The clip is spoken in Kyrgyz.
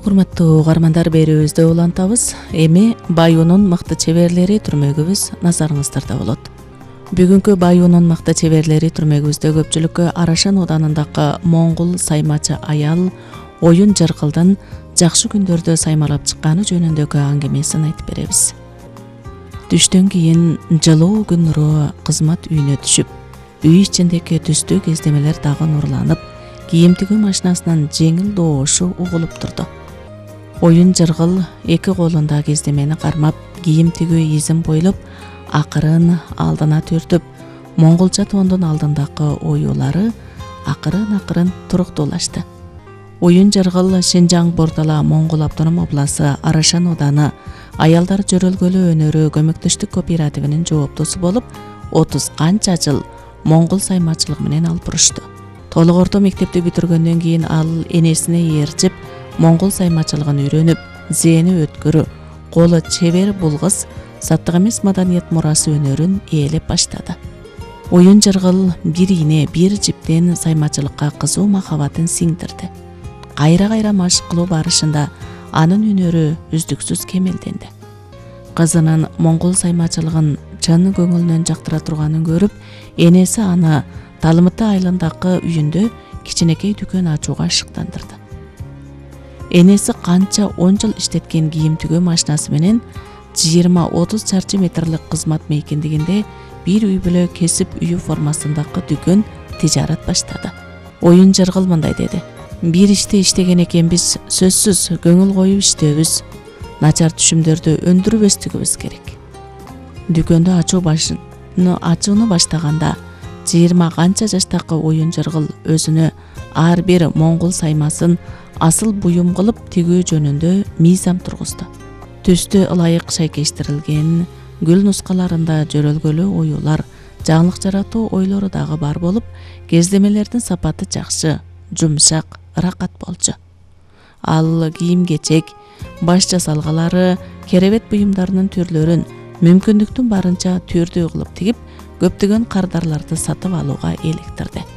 Урматтуу угармандар, берүүбүздө улантабыз. Эми Баюунун мыкты чеберлери түрмөгүбүз назарыңыздарда болот. Бүгүнкү Баюунун мыкты чеберлери түрмөгүбүздө көпчүлүккө Арашан Оданындагы моңгул саймачы аял Оюн Жыргылдын жакшы күндөрдө саймалап чыкканы жөнүндөгү аңгемесин айтып беребиз. Түштөн кийин жылуу күн нуру кызмат үйүнө түшүп, үй ичиндеги түстүү кездемелер дагы нурланып, кийим тигүү машинасынын жеңил доошу угулуп турду. Оюн Жыргыл эки колунда кездемени кармап, кийим тигүү изин бойлоп, акырын алдына түртүп, монголча тондун алдындагы оюулары акырын туруктуулашты. Оюн Жыргыл Шинжаң Бортала Моңгол автоном обласы Арашан Оданы аялдар жөрөлгөлүү өнөрү көмөктөштүк кооперативинин жооптосу болуп, 30 канча жыл моңгол саймачылыгы менен алып бурушту. Толук орто мектепти бүтүргөндөн кийин ал энесине ээрчип, моңгол саймачылыгын үйрөнүп, зээни өткөрү, колу чебер бул кыз саттык эмес маданият мурасы өнөрүн ээлеп баштады. Оюн Жыргыл бир ийне, бир жиптен саймачылыкка кызуу махабатын сиңдирди. Кайра машык кылуу барышында анын өнөрү үздүксүз кемелденди. Кызынын моңгол саймачылыгын чын көңүлүнөн жактыра турганын көрүп, энеси аны Талымыты айылындагы үйүндө кичинекей дүкөн ачууга шыктандырды. Энеси канча 10 жыл иштеткен кийим тигөө машинасы менен 20-30 чарчы метрлик кызмат мейкиндигинде бир үй бүлө кесип үйү формасындагы дүкөн тижарат баштады. Оюн Жыргыл мындай деди: "Бир ишти иштеген экенбиз, сөзсүз көңүл коюп иштөөбүз, начар түшүмдөрдү өндүрбөстүгүбүз керек." Дүкөндү ачууну баштаганда 20 канча жаштагы Оюн Жыргыл өзүнө ар бир моңгол саймасын асыл буюм кылып тигүү жөнүндө мыйзам тургузду. Түстү ылайык шайкештирилген гүл нускаларында жөрөлгөлүү оюулар, жаңылык жаратуу ойлору дагы бар болуп, кездемелердин сапаты жакшы, жумшак, ыракат болчу. Ал кийим-кечек, баш жасалгалары, керебет буюмдарынын түрлөрүн мүмкүндүктүн барынча түрдүү кылып тигип, көптөгөн кардарларды сатып алууга электирди.